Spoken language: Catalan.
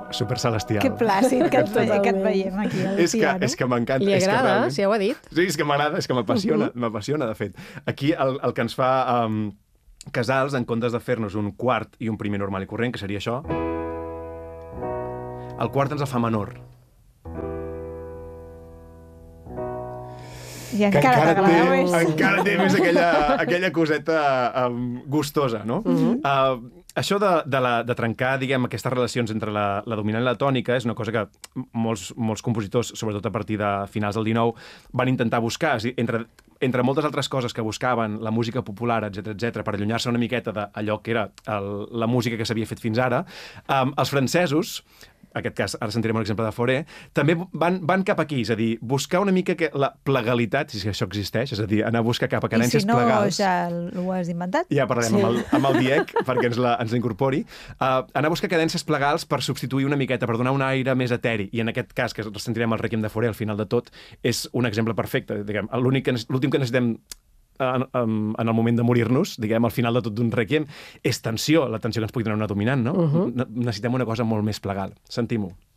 super celestial. Que plàcid que et veiem aquí al piano. És que m'encanta. Li agrada, si ja ho ha dit. Sí, és que m'agrada, és que m'apassiona, de fet. Aquí el que ens fa Casals, en comptes de fer-nos un quart i un primer normal i corrent, que seria això, el quart ens el fa menor. I encara t'agrada més. Encara té més aquella coseta gustosa, no? Això de trencar, diguem, aquestes relacions entre la dominant i la tònica és una cosa que molts compositors, sobretot a partir de finals del XIX, van intentar buscar. És a dir, entre moltes altres coses que buscaven la música popular, etc per allunyar-se una miqueta d'allò que era la música que s'havia fet fins ara, els francesos, en aquest cas, ara sentirem un exemple de Fauré, també van cap aquí, és a dir, buscar una mica la plegalitat, si això existeix, és a dir, anar a buscar cap a cadències plegals. I si no, ja ho has inventat? Ja parlarem amb el Diec, perquè ens l'incorpori. Anar a buscar cadències plegals per substituir una miqueta, per donar un aire més eteri. I en aquest cas, que sentirem el Requiem de Fauré al final de tot, és un exemple perfecte. L'últim que necessitem en el moment de morir-nos, diguem, al final de tot d'un requiem, és tensió, la tensió que ens pugui donar una dominant, no? Necessitem una cosa molt més plegal. Sentim-ho.